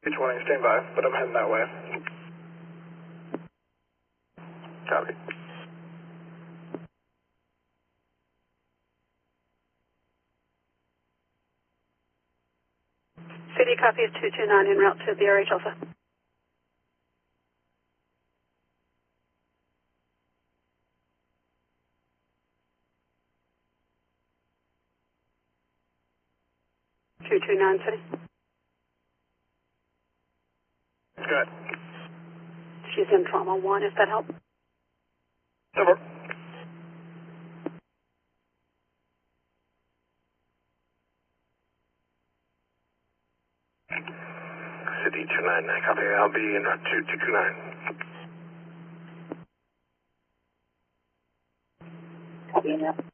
220, stand by, but I'm heading that way. Copy. City copies 229 en route to BRH Alpha. City. Good. She's in trauma 1, if that helps. Over. City 299, copy. I'll be in route to 229. Copy, yeah.